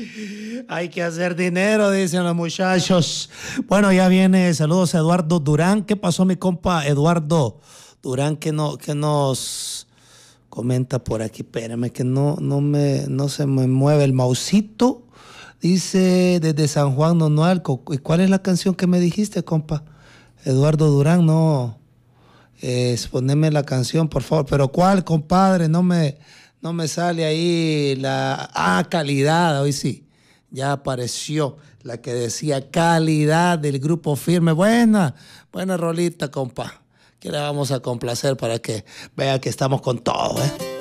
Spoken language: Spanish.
Hay que hacer dinero, dicen los muchachos. Bueno, ya viene. Saludos a Eduardo Durán. ¿Qué pasó, mi compa Eduardo Durán? Que nos comenta por aquí. Espérame, que no se me mueve el mausito. Dice desde San Juan Nonualco. ¿Y cuál es la canción que me dijiste, compa? Eduardo Durán, no. Poneme la canción, por favor. ¿Pero cuál, compadre? No me sale ahí la... calidad, hoy sí. Ya apareció la que decía calidad del Grupo Firme. Buena rolita, compa. Que le vamos a complacer para que vea que estamos con todo, ¿eh?